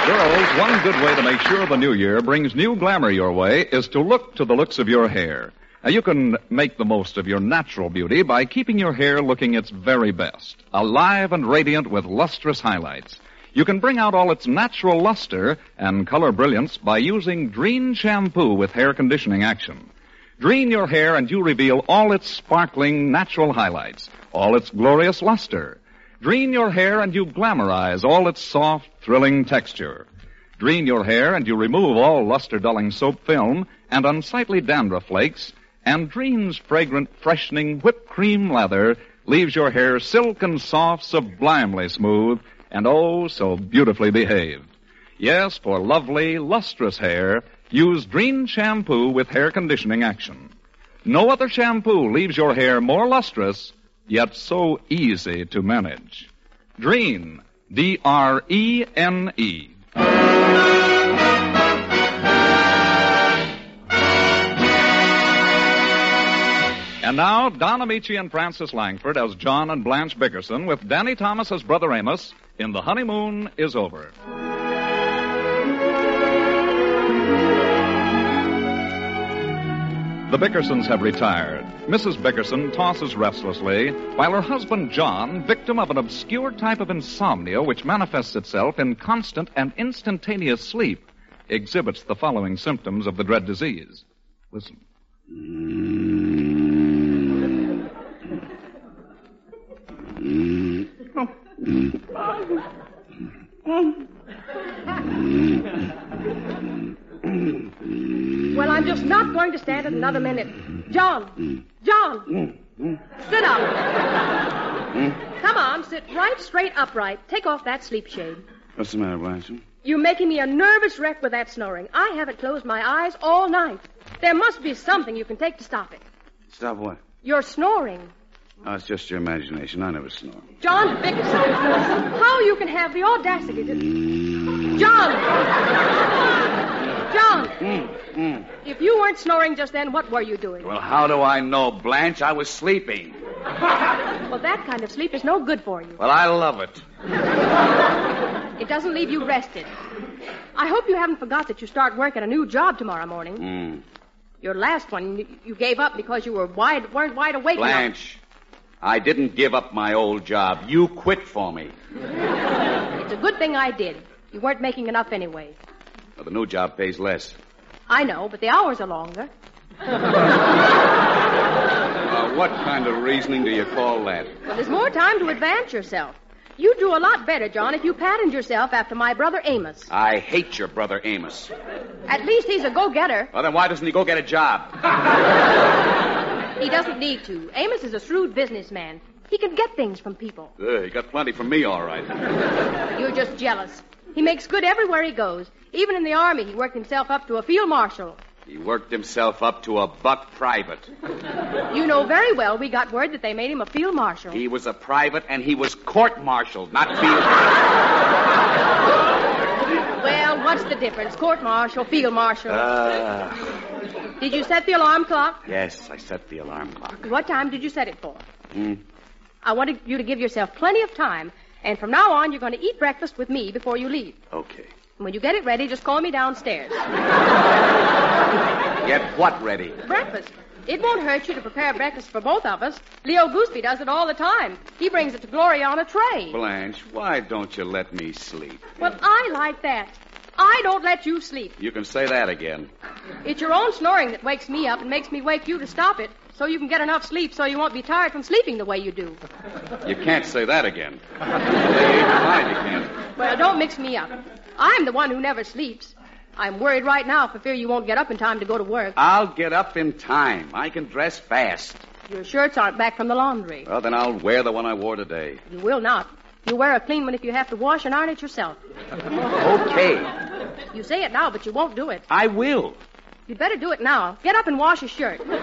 Girls, one good way to make sure the new year brings new glamour your way is to look to the looks of your hair. Now, you can make the most of your natural beauty by keeping your hair looking its very best, alive and radiant with lustrous highlights. You can bring out all its natural luster and color brilliance by using Drene shampoo with hair conditioning action. Drene your hair and you reveal all its sparkling natural highlights, all its glorious luster. Drene your hair and you glamorize all its soft, thrilling texture. Drene your hair and you remove all luster-dulling soap film and unsightly dandruff flakes, and Drene's fragrant, freshening whipped cream lather leaves your hair silk and soft, sublimely smooth, and oh, so beautifully behaved. Yes, for lovely, lustrous hair, use Drene shampoo with hair conditioning action. No other shampoo leaves your hair more lustrous, yet so easy to manage. Drene, D-R-E-N-E. And now, Don Amici and Frances Langford as John and Blanche Bickerson with Danny Thomas as Brother Amos in The Honeymoon is Over. The Bickersons have retired. Mrs. Bickerson tosses restlessly, while her husband John, victim of an obscure type of insomnia which manifests itself in constant and instantaneous sleep, exhibits the following symptoms of the dread disease. Listen. Well, I'm just not going to stand it another minute. John! Sit up. Come on, sit right straight upright. Take off that sleep shade. What's the matter, Blanche? You're making me a nervous wreck with that snoring. I haven't closed my eyes all night. There must be something you can take to stop it. Stop what? You're snoring. Oh, it's just your imagination. I never snore. John Bickerson, how you can have the audacity to... John! If you weren't snoring just then, what were you doing? Well, how do I know, Blanche? I was sleeping. Well, that kind of sleep is no good for you. Well, I love it. It doesn't leave you rested. I hope you haven't forgot that you start work at a new job tomorrow morning. Your last one, you gave up because you weren't wide awake Blanche, I didn't give up my old job. You quit for me. It's a good thing I did. You weren't making enough anyway. Well, the new job pays less. I know, but the hours are longer. What kind of reasoning do you call that? Well, there's more time to advance yourself. You'd do a lot better, John, if you patterned yourself after my brother Amos. I hate your brother Amos. At least he's a go-getter. Well, then why doesn't he go get a job? He doesn't need to. Amos is a shrewd businessman. He can get things from people. He got plenty from me, all right. You're just jealous. He makes good everywhere he goes. Even in the Army, he worked himself up to a field marshal. He worked himself up to a buck private. You know very well we got word that they made him a field marshal. He was a private, and he was court-martialed, not field. Well, what's the difference? Court-martial, field marshal. Did you set the alarm clock? Yes, I set the alarm clock. What time did you set it for? I wanted you to give yourself plenty of time, and from now on, you're going to eat breakfast with me before you leave. Okay. When you get it ready, just call me downstairs. Get what ready? Breakfast. It won't hurt you to prepare breakfast for both of us. Leo Gooseby does it all the time. He brings it to Gloria on a tray. Blanche, why don't you let me sleep? Well, I like that. I don't let you sleep. You can say that again. It's your own snoring that wakes me up and makes me wake you to stop it, so you can get enough sleep so you won't be tired from sleeping the way you do. You can't say that again. Fine, you can't. Well, don't mix me up. I'm the one who never sleeps. I'm worried right now for fear you won't get up in time to go to work. I'll get up in time. I can dress fast. Your shirts aren't back from the laundry. Well, then I'll wear the one I wore today. You will not. You'll wear a clean one if you have to wash and iron it yourself. Okay. You say it now, but you won't do it. I will. You'd better do it now. Get up and wash your shirt. What?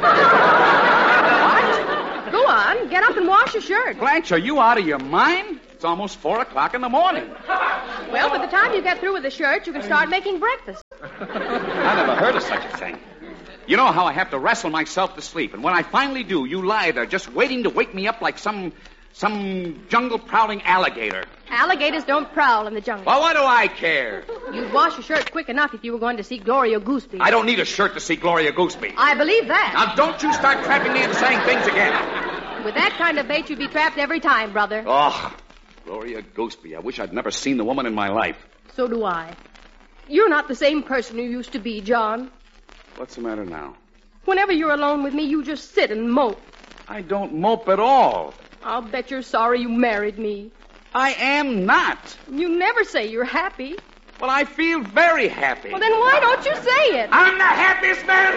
Go on. Get up and wash your shirt. Blanche, are you out of your mind? It's almost 4 o'clock in the morning. Well, by the time you get through with the shirt, you can start making breakfast. I never heard of such a thing. You know how I have to wrestle myself to sleep, and when I finally do, you lie there just waiting to wake me up like some Some jungle-prowling alligator. Alligators don't prowl in the jungle. Well, what do I care? You'd wash your shirt quick enough if you were going to see Gloria Gooseby. I don't need a shirt to see Gloria Gooseby. I believe that. Now, don't you start trapping me into saying things again. With that kind of bait, you'd be trapped every time, brother. Oh, Gloria Gooseby. I wish I'd never seen the woman in my life. So do I. You're not the same person you used to be, John. What's the matter now? Whenever you're alone with me, you just sit and mope. I don't mope at all. I'll bet you're sorry you married me. I am not. You never say you're happy. Well, I feel very happy. Well, then why don't you say it? I'm the happiest man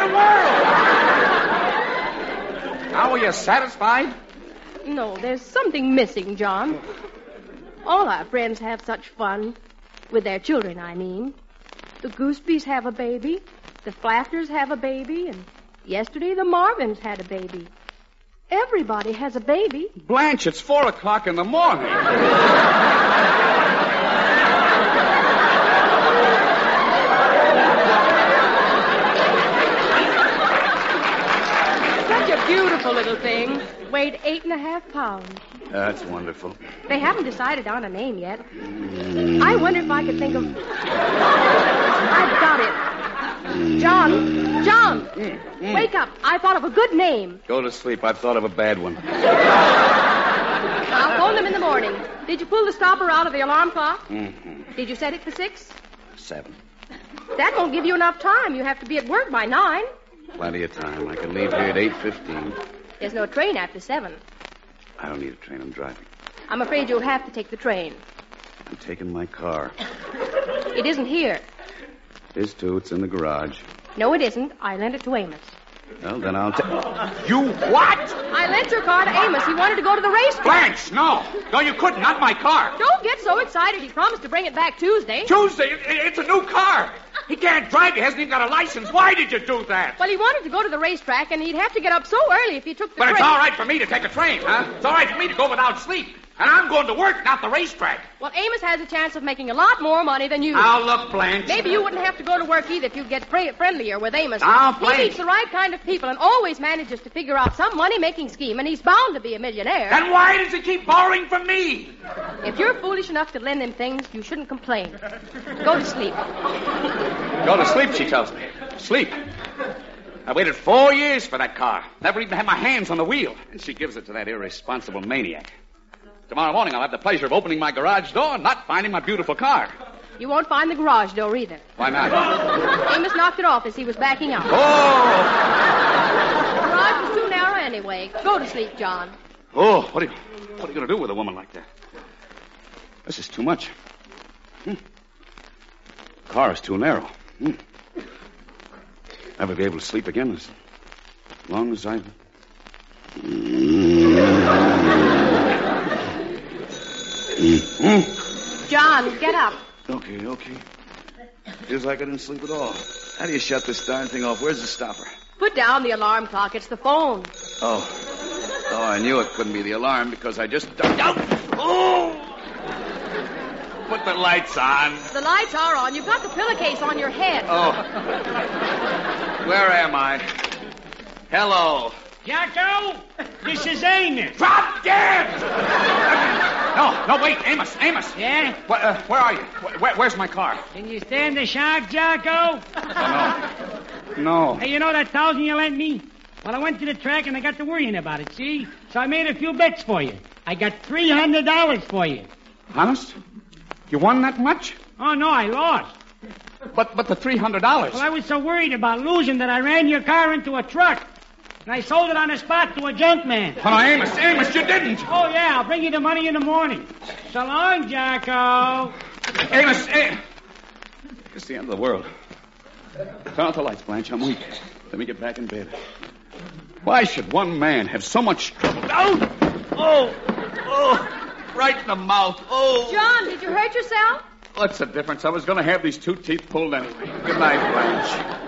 in the world. Now, are you satisfied? No, there's something missing, John. All our friends have such fun. With their children, I mean. The Goosebeys have a baby. The Flafters have a baby. And yesterday, the Marvins had a baby. Everybody has a baby. Blanche, it's 4 o'clock in the morning. Such a beautiful little thing. Weighed 8.5 pounds. That's wonderful. They haven't decided on a name yet. I wonder if I could think of... I've got it. John, wake up. I thought of a good name. Go to sleep. I've thought of a bad one. I'll phone them in the morning. Did you pull the stopper out of the alarm clock? Mm-hmm. Did you set it for 6? 7. That won't give you enough time. You have to be at work by 9. Plenty of time. I can leave here at 8:15. There's no train after 7. I don't need a train. I'm driving. I'm afraid you'll have to take the train. I'm taking my car. It isn't here. It is, too. It's in the garage. No, it isn't. I lent it to Amos. Well, then I'll take... You what? I lent your car to Amos. He wanted to go to the racetrack. Blanche, no. No, you couldn't. Not my car. Don't get so excited. He promised to bring it back Tuesday. Tuesday? It's a new car. He can't drive. He hasn't even got a license. Why did you do that? Well, he wanted to go to the racetrack, and he'd have to get up so early if he took the But train. it's all right for me to take a train, huh? It's all right for me to go without sleep. And I'm going to work, not the racetrack. Well, Amos has a chance of making a lot more money than you. Now, look, Blanche. Maybe you wouldn't have to go to work either if you'd get friendlier with Amos. Now, Blanche. He meets the right kind of people and always manages to figure out some money-making scheme, and he's bound to be a millionaire. Then why does he keep borrowing from me? If you're foolish enough to lend him things, you shouldn't complain. Go to sleep. Go to sleep, she tells me. Sleep. I waited 4 years for that car. Never even had my hands on the wheel. And she gives it to that irresponsible maniac. Tomorrow morning, I'll have the pleasure of opening my garage door and not finding my beautiful car. You won't find the garage door either. Why not? Amos knocked it off as he was backing out. Oh! The garage was too narrow anyway. Go to sleep, John. Oh, what are you going to do with a woman like that? This is too much. The car is too narrow. Never be able to sleep again as long as I... John, get up. Okay. Feels like I didn't sleep at all. How do you shut this darn thing off? Where's the stopper? Put down the alarm clock. It's the phone. Oh, I knew it couldn't be the alarm because I just ducked out. Oh! Put the lights on. The lights are on. You've got the pillowcase on your head. Oh. Where am I? Hello. Jacko, this is Amos. Drop dead! No, wait, Amos. Yeah? Where are you? Where's my car? Can you stand the shock, Jacko? No. Hey, you know that $1,000 you lent me? Well, I went to the track and I got to worrying about it, see? So I made a few bets for you. I got $300 for you. Honest? You won that much? Oh, no, I lost. But the $300. Well, I was so worried about losing that I ran your car into a truck. And I sold it on the spot to a junk man. Oh, no, Amos, you didn't. Oh, yeah, I'll bring you the money in the morning. So long, Jacko. Amos, it's the end of the world. Turn out the lights, Blanche. I'm weak. Let me get back in bed. Why should one man have so much trouble? Oh, right in the mouth. Oh. John, did you hurt yourself? What's the difference? I was going to have these 2 teeth pulled anyway. Good night, Blanche.